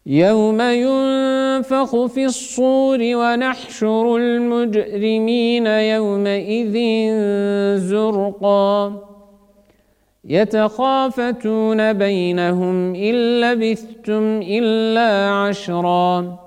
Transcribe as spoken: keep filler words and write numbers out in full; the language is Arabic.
يوم ينفخ في الصور ونحشر المجرمين يومئذ زرقا يتخافتون بينهم إن لبثتم إلا عشرا